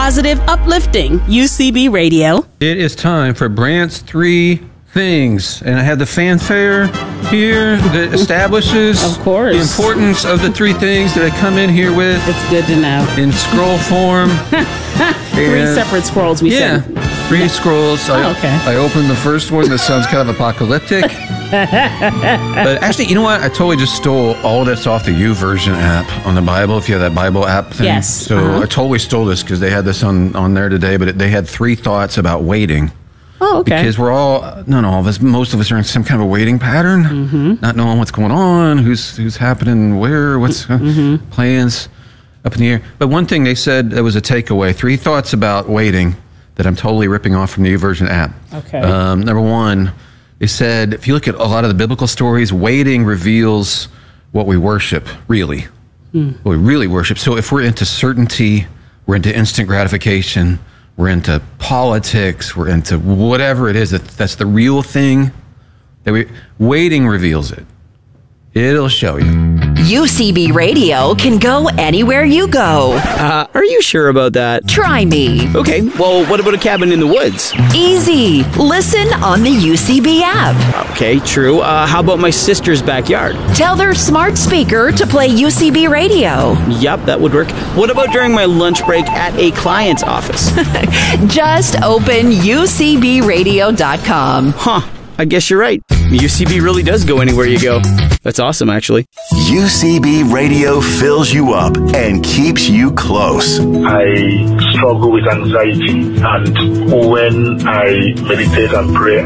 positive, uplifting UCB Radio. It is time for Brant's 3 things. And I have the fanfare here that establishes Of course. the importance of the 3 things that I come in here with It's good to know. in scroll form. 3 separate scrolls we said. 3 scrolls. okay. I opened the first one. This sounds kind of apocalyptic. But actually, you know what? I totally just stole all this off the YouVersion app on the Bible, if you have that Bible app thing. Yes. So I totally stole this because they had this on there today, but they had 3 thoughts about waiting. Oh, okay. Because we're all, not all of us, most of us are in some kind of a waiting pattern, not knowing what's going on, who's happening, where, what's plans up in the air. But one thing they said that was a takeaway, 3 thoughts about waiting that I'm totally ripping off from the YouVersion app. Okay. Number 1, they said, if you look at a lot of the biblical stories, waiting reveals what we worship, really. What we really worship. So if we're into certainty, we're into instant gratification, we're into politics, we're into whatever it is, that's the real thing, waiting reveals it. It'll show you. UCB Radio can go anywhere you go. Are you sure about that? Try me. Okay, well, what about a cabin in the woods? Easy. Listen on the UCB app. Okay, true. How about my sister's backyard? Tell their smart speaker to play UCB Radio. Yep, that would work. What about during my lunch break at a client's office? Just open UCBradio.com. Huh, I guess you're right. UCB really does go anywhere you go. That's awesome, actually. UCB Radio fills you up and keeps you close. I struggle with anxiety, and when I meditate and pray,